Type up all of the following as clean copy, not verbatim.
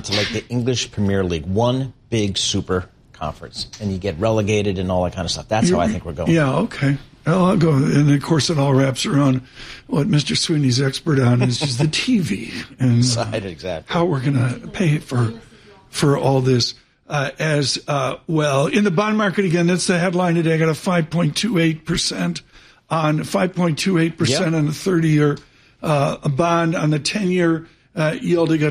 to like the English Premier League, one big super conference, and you get relegated and all that kind of stuff. That's how I think we're going. Yeah, okay. Well, I'll go. And, of course, it all wraps around what Mr. Sweeney's expert on is just the TV and exactly. How we're going to pay for all this as well. In the bond market, again, that's the headline today. I got a 5.28% on 5.28% on the 30-year bond. On the 10-year yield, I got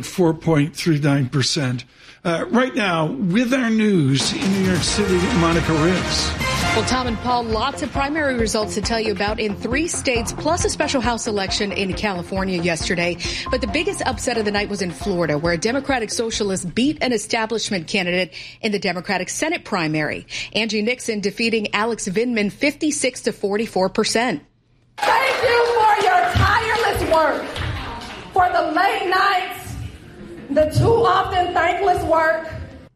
4.39%. Right now, with our news in New York City, Monica Ricks. Well, Tom and Paul, lots of primary results to tell you about in 3 states, plus a special House election in California yesterday. But the biggest upset of the night was in Florida, where a Democratic socialist beat an establishment candidate in the Democratic Senate primary. Angie Nixon defeating Alex Vindman 56 to 44%. Thank you for your tireless work, for the late nights, the too often thankless work.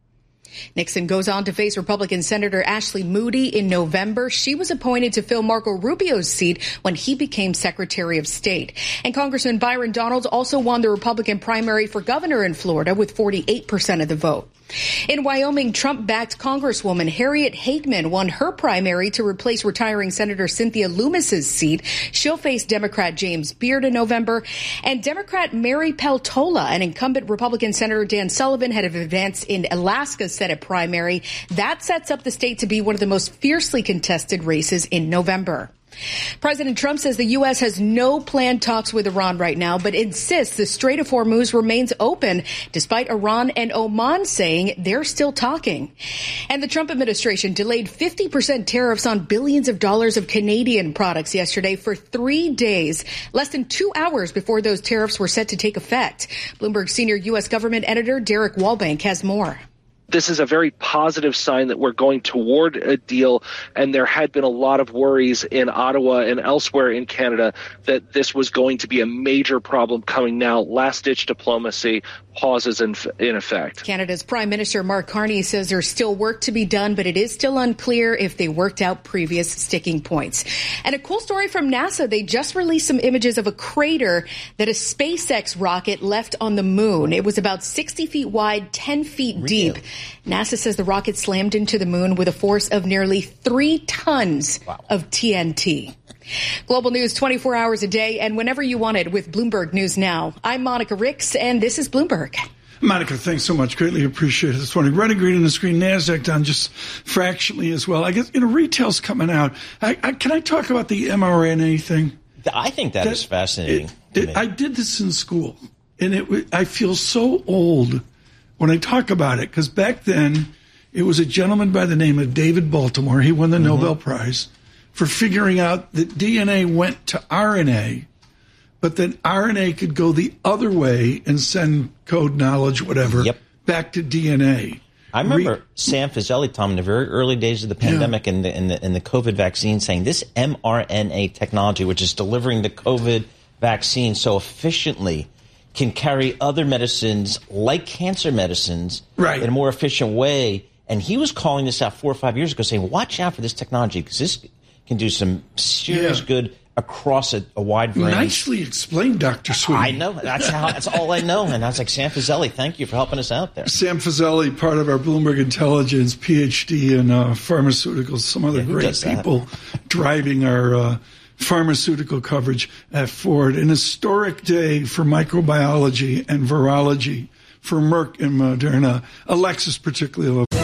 Nixon goes on to face Republican Senator Ashley Moody in November. She was appointed to fill Marco Rubio's seat when he became Secretary of State. And Congressman Byron Donalds also won the Republican primary for governor in Florida with 48% of the vote. In Wyoming, Trump-backed Congresswoman Harriet Hageman won her primary to replace retiring Senator Cynthia Lummis's seat. She'll face Democrat James Beard in November. And Democrat Mary Peltola and incumbent Republican Senator Dan Sullivan have advanced in Alaska's Senate primary. That sets up the state to be one of the most fiercely contested races in November. President Trump says the U.S. has no planned talks with Iran right now, but insists the Strait of Hormuz remains open, despite Iran and Oman saying they're still talking. And the Trump administration delayed 50% tariffs on billions of dollars of Canadian products yesterday for 3 days, less than 2 hours before those tariffs were set to take effect. Bloomberg senior U.S. government editor Derek Walbank has more. This is a very positive sign that we're going toward a deal, and there had been a lot of worries in Ottawa and elsewhere in Canada that this was going to be a major problem coming now. Last-ditch diplomacy pauses in effect. Canada's Prime Minister Mark Carney says there's still work to be done, but it is still unclear if they worked out previous sticking points. And a cool story from NASA. They just released some images of a crater that a SpaceX rocket left on the moon. It was about 60 feet wide, 10 feet deep. NASA says the rocket slammed into the moon with a force of nearly 3 tons of TNT. Global news 24 hours a day and whenever you want it with Bloomberg News Now. I'm Monica Ricks, and this is Bloomberg. Monica, thanks so much. Greatly appreciate it this morning. Running green on the screen, NASDAQ down just fractionally as well. I guess, retail's coming out. Can I talk about the mRNA thing? I think that is fascinating. I did this in school, and I feel so old when I talk about it, because back then it was a gentleman by the name of David Baltimore. He won the Nobel Prize for figuring out that DNA went to RNA, but then RNA could go the other way and send code, knowledge, whatever, back to DNA. I remember Sam Fazeli, Tom, in the very early days of the pandemic and the COVID vaccine, saying this mRNA technology, which is delivering the COVID vaccine so efficiently, can carry other medicines like cancer medicines in a more efficient way. And he was calling this out 4 or 5 years ago, saying, watch out for this technology, because this can do some serious good across a wide range. Nicely explained, Dr. Sweeney. I know. That's all I know. And I was like, Sam Fazeli, thank you for helping us out there. Sam Fazeli, part of our Bloomberg Intelligence, PhD in pharmaceuticals, some other great people driving our pharmaceutical coverage at Ford. An historic day for microbiology and virology for Merck and Moderna. Alexis particularly.